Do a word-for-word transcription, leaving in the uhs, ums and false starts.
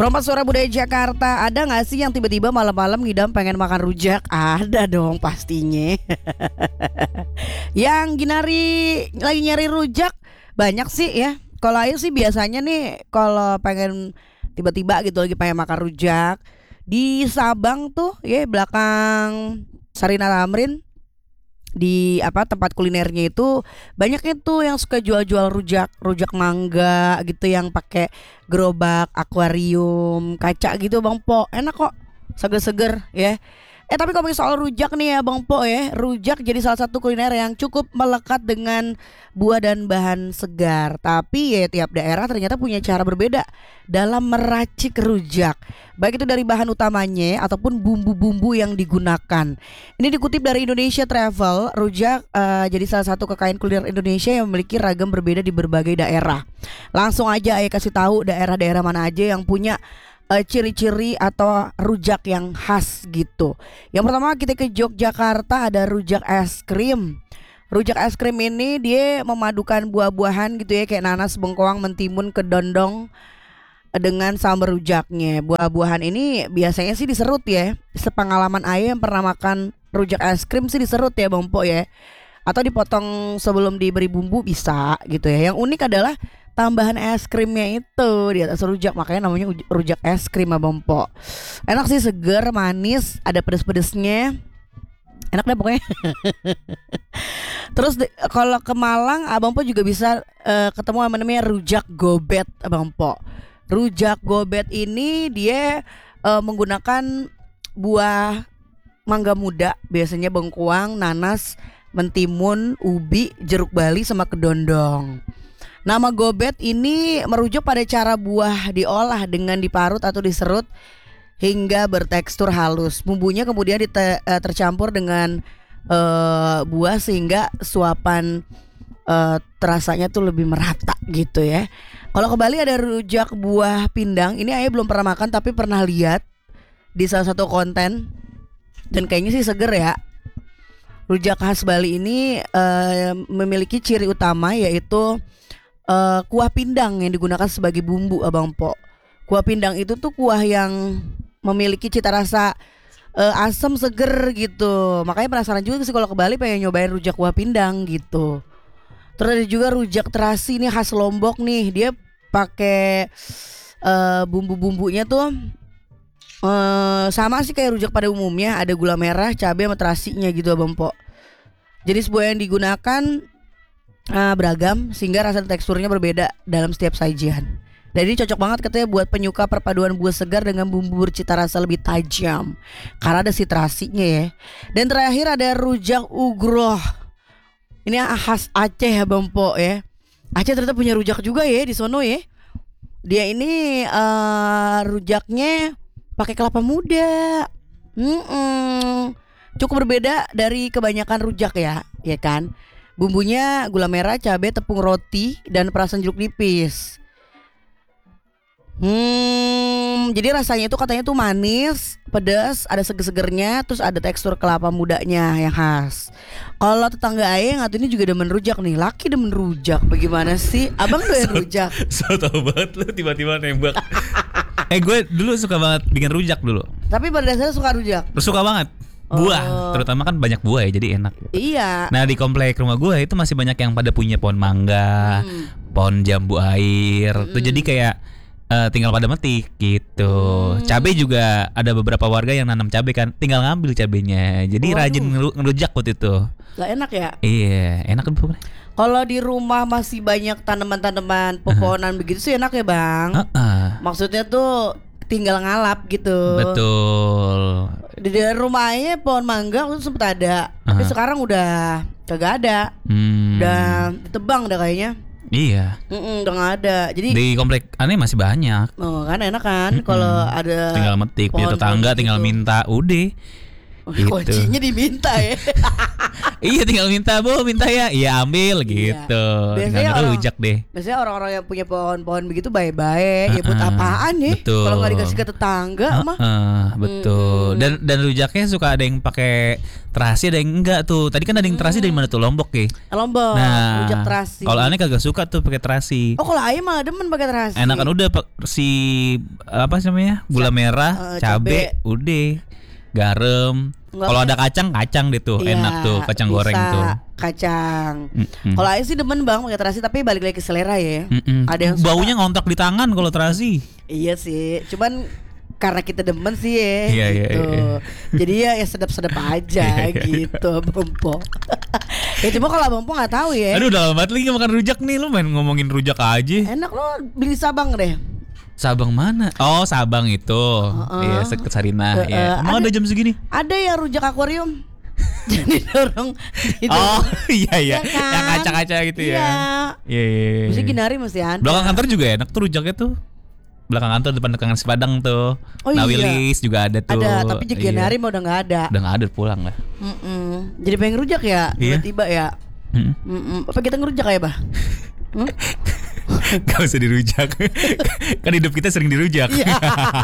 Perompak Suara Budaya Jakarta, ada gak sih yang tiba-tiba malam-malam ngidam pengen makan rujak? Ada dong pastinya. Yang ginari lagi nyari rujak banyak sih ya. Kalau Ayu sih biasanya nih kalau pengen tiba-tiba gitu lagi pengen makan rujak di Sabang tuh ya, belakang Sarina Tamrin, di apa tempat kulinernya itu banyak itu yang suka jual-jual rujak, rujak mangga gitu yang pakai gerobak akuarium kaca gitu Bang Po. Enak kok, seger-seger ya. Eh tapi kalau soal rujak nih ya Bang Po ya, rujak jadi salah satu kuliner yang cukup melekat dengan buah dan bahan segar. Tapi ya tiap daerah ternyata punya cara berbeda dalam meracik rujak, baik itu dari bahan utamanya ataupun bumbu-bumbu yang digunakan. Ini dikutip dari Indonesia Travel, rujak uh, jadi salah satu kekayaan kuliner Indonesia yang memiliki ragam berbeda di berbagai daerah. Langsung aja Ayah kasih tahu daerah-daerah mana aja yang punya uh, ciri-ciri atau rujak yang khas gitu. Yang pertama kita ke Yogyakarta, ada rujak es krim. Rujak es krim ini dia memadukan buah-buahan gitu ya, kayak nanas, bengkoang, mentimun, kedondong dengan sambal rujaknya. Buah-buahan ini biasanya sih diserut ya. Sepengalaman Ayah yang pernah makan rujak es krim sih diserut ya Bang Po ya, atau dipotong sebelum diberi bumbu bisa gitu ya. Yang unik adalah tambahan es krimnya itu di atas rujak, makanya namanya rujak es krim Bang Po. Enak sih, seger, manis, ada pedes-pedesnya. Enak deh pokoknya. Terus de- kalau ke Malang Abang Po juga bisa uh, ketemu sama namanya rujak gobet Abang Po. Rujak gobet ini dia uh, menggunakan buah mangga muda, biasanya bengkuang, nanas, mentimun, ubi, jeruk bali sama kedondong. Nama gobet ini merujuk pada cara buah diolah dengan diparut atau diserut hingga bertekstur halus. Bumbunya kemudian dite- uh, tercampur dengan uh, buah sehingga suapan uh, terasanya tuh lebih merata gitu ya. Kalau ke Bali ada rujak buah pindang. Ini Ayah belum pernah makan tapi pernah lihat di salah satu konten dan kayaknya sih seger ya. Rujak khas Bali ini uh, memiliki ciri utama yaitu uh, kuah pindang yang digunakan sebagai bumbu Abang Po. Kuah pindang itu tuh kuah yang memiliki cita rasa uh, asam seger gitu. Makanya penasaran juga sih kalau ke Bali pengen nyobain rujak kuah pindang gitu. Terus ada juga rujak terasi, ini khas Lombok nih. Dia pakai uh, bumbu-bumbunya tuh uh, sama sih kayak rujak pada umumnya. Ada gula merah, cabai sama terasinya gitu Abang Po. Jenis buah yang digunakan uh, beragam sehingga rasa dan teksturnya berbeda dalam setiap sajian. Dan ini cocok banget katanya buat penyuka perpaduan buah segar dengan bumbu bercita rasa lebih tajam karena ada si terasinya ya. Dan terakhir ada rujak ugroh. Ini khas Aceh ya Bang Po ya. Aceh ternyata punya rujak juga ya di sono ya. Dia ini uh, rujaknya pakai kelapa muda. Mm-mm. Cukup berbeda dari kebanyakan rujak ya, ya kan. Bumbunya gula merah, cabai, tepung roti, dan perasan jeruk nipis. Hmm, jadi rasanya itu katanya tuh manis, pedas, ada seger-segernya, terus ada tekstur kelapa mudanya yang khas. Kalau tetangga Ayah ngatur ini juga demen rujak nih, laki demen rujak. Bagaimana sih? Abang doyan so, rujak? So tau banget lu tiba-tiba nembak. Eh gue dulu suka banget bikin rujak dulu. Tapi pada dasarnya suka rujak? Suka banget. Buah, oh. Terutama kan banyak buah ya, jadi enak gitu. Iya. Nah di komplek rumah gue itu masih banyak yang pada punya pohon mangga, hmm. pohon jambu air. Hmm. Tuh jadi kayak Uh, tinggal pada metik gitu. Hmm. Cabai juga ada beberapa warga yang nanam cabai kan, tinggal ngambil cabainya. Jadi Waduh. rajin ngerujak waktu itu. Lah enak ya? Iya, enak kan pokoknya. Kalau di rumah masih banyak tanaman-tanaman, pepohonan uh-huh. begitu sih enak ya Bang. Uh-uh. Maksudnya tuh tinggal ngalap gitu. Betul. Di dalam rumahnya pohon mangga itu sempet ada, uh-huh. tapi sekarang udah kagak ada. Hmm. Udah ditebang dah kayaknya. Iya. Mm-mm, udah gak ada. Jadi di komplek aneh masih banyak. Oh kan enak kan kalau ada tinggal metik, punya tetangga tinggal gitu. Minta udah. Gitu. Kuncinya diminta ya. Iya tinggal minta bu, minta ya, iya ambil gitu. Biasanya Tinggal orang- ngerujak deh. Biasanya orang-orang yang punya pohon-pohon begitu baik-baik. Ya buat Uh-uh. apaan ya? Betul. Kalau nggak dikasih ke tetangga mah. Heeh, betul. Dan dan rujaknya suka ada yang pakai terasi, ada yang enggak tuh. Tadi kan ada yang terasi dari mana tuh, Lombok ya. Lombok, Nah, rujak terasi. kalau aneh kagak suka tuh pakai terasi. Oh kalau ayam malah demen pakai terasi. Enakan udah pak- si apa sih namanya, gula merah, eh, cabe, udah, garam. Nggak Kalau ada kayak- kacang, kacang deh tuh, Iya, enak tuh kacang bisa, goreng tuh. Kacang. Mm-mm. Kalau ayam sih demen bang pakai terasi, tapi balik lagi ke selera ya. Mm-mm. Ada yang suka. Baunya ngontak di tangan kalau terasi. Iya sih, cuman karena kita demen sih ya, Iya, iya, gitu. iya. Jadi ya, ya sedap-sedap aja Iya, iya. gitu, Abang Po. Ya cuma kalau Abang Po nggak tahu ya. Aduh udah lama banget lagi nggak makan rujak nih, lu main ngomongin rujak aja. Enak lo beli Sabang deh. Sabang mana? Oh Sabang itu, iya seket Sarinah. Uh-uh. Ya. Emang Ada- ada jam segini? Ada yang rujak akuarium. Jadi dorong. Oh iya iya, Ya kan? yang kaca-kaca gitu Iya. ya. Iya iya. iya. Mesti Ginari mesti ada. Belakang kantor juga enak tuh rujaknya tuh. Belakang kantor depan dekan nasi Padang tuh. Oh, iya. Nawilis juga ada tuh. Ada, tapi Iya. Ginari mah udah nggak ada. Udah nggak ada, pulang lah. Mm-mm. Jadi pengen rujak ya, Iya. tiba-tiba ya. Mm. Mm-mm. Apa kita ngerujak ya, Bah? Hmm? Gak usah dirujak. Kan hidup kita sering dirujak. Iya.